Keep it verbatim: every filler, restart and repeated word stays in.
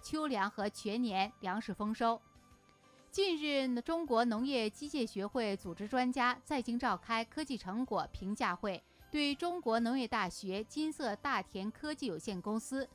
秋粮和全年粮食丰收。近日，中国农业机械学会组织专家在京召开科技成果评价会，对中国农业大学金色大田科技有限公司